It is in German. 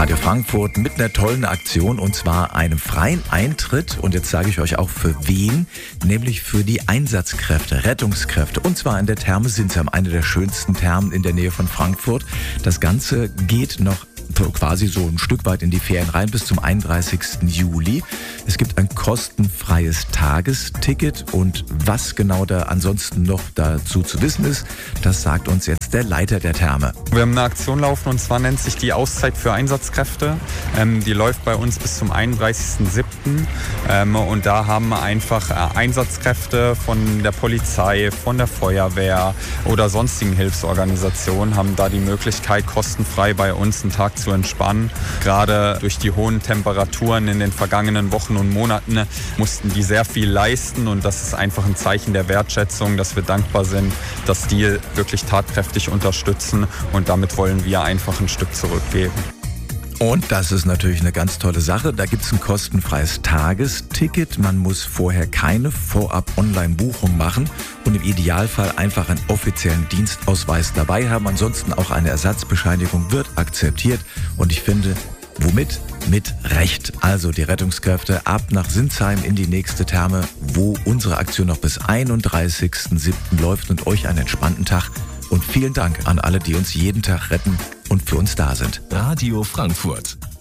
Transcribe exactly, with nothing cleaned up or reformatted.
Radio Frankfurt mit einer tollen Aktion und zwar einem freien Eintritt. Und jetzt sage ich euch auch für wen, nämlich für die Einsatzkräfte, Rettungskräfte. Und zwar in der Therme Sinsheim, eine der schönsten Thermen in der Nähe von Frankfurt. Das Ganze geht noch quasi so ein Stück weit in die Ferien rein bis zum einunddreißigsten Juli. Es gibt ein kostenfreies Tagesticket und was genau da ansonsten noch dazu zu wissen ist, das sagt uns jetzt der Leiter der Therme. Wir haben eine Aktion laufen und zwar nennt sich die Auszeit für Einsatzkräfte. Ähm, die läuft bei uns bis zum einunddreißigsten siebten Ähm, und da haben einfach äh, Einsatzkräfte von der Polizei, von der Feuerwehr oder sonstigen Hilfsorganisationen haben da die Möglichkeit, kostenfrei bei uns einen Tag zu entspannen. Gerade durch die hohen Temperaturen in den vergangenen Wochen und Monaten mussten die sehr viel leisten und das ist einfach ein Zeichen der Wertschätzung, dass wir dankbar sind, dass die wirklich tatkräftig unterstützen und damit wollen wir einfach ein Stück zurückgeben. Und das ist natürlich eine ganz tolle Sache. Da gibt es ein kostenfreies Tagesticket. Man muss vorher keine Vorab-Online-Buchung machen und im Idealfall einfach einen offiziellen Dienstausweis dabei haben. Ansonsten auch eine Ersatzbescheinigung wird akzeptiert. Und ich finde, womit? Mit Recht. Also die Rettungskräfte ab nach Sinsheim in die nächste Therme, wo unsere Aktion noch bis einunddreißigsten siebten läuft und euch einen entspannten Tag. Und vielen Dank an alle, die uns jeden Tag retten und für uns da sind. Radio Frankfurt.